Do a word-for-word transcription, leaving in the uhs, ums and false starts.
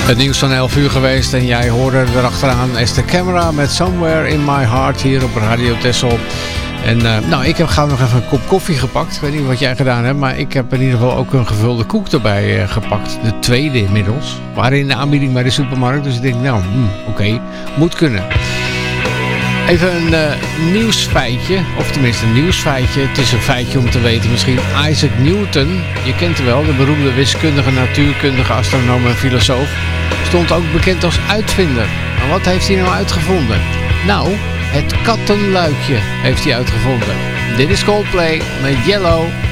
Het nieuws van elf uur geweest en jij hoorde erachteraan Esther Camera met Somewhere in My Heart hier op Radio Texel. En uh, nou, ik heb gauw nog even een kop koffie gepakt. Ik weet niet wat jij gedaan hebt, maar ik heb in ieder geval ook een gevulde koek erbij uh, gepakt. De tweede inmiddels. Waren in de aanbieding bij de supermarkt, dus ik denk nou, hmm, oké, okay, moet kunnen. Even een uh, nieuwsfeitje, of tenminste een nieuwsfeitje. Het is een feitje om te weten misschien. Isaac Newton, je kent hem wel, de beroemde wiskundige, natuurkundige, astronoom en filosoof, stond ook bekend als uitvinder. Maar wat heeft hij nou uitgevonden? Nou, het kattenluikje heeft hij uitgevonden. Dit is Coldplay met Yellow.